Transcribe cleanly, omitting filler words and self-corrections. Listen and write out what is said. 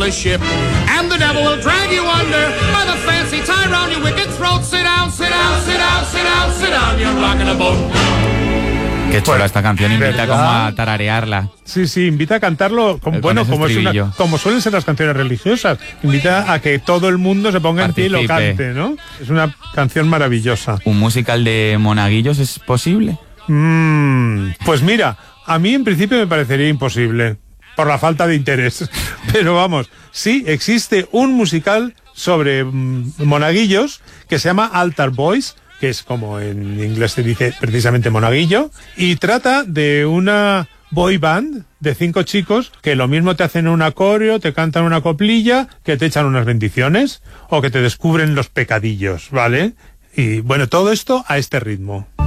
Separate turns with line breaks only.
the ship, and the devil will drag you under by the fancy tie round your wicked throat. Sit down, sit down, sit down, sit down, sit down, you're rocking a boat.
Qué chula esta canción, invita
¿verdad?
como a tararearla.
Sí, invita a cantarlo, bueno, como suelen ser las canciones religiosas. Invita a que todo el mundo se ponga en pie y lo cante, ¿no? Es una canción maravillosa.
¿Un musical de monaguillos es posible?
Pues mira, a mí en principio me parecería imposible, por la falta de interés. Pero vamos, sí existe un musical sobre monaguillos que se llama Altar Boys, que es como en inglés se dice precisamente monaguillo, y trata de una boy band de 5 chicos que lo mismo te hacen un coreo, te cantan una coplilla, que te echan unas bendiciones o que te descubren los pecadillos, ¿vale? Y bueno, todo esto a este ritmo.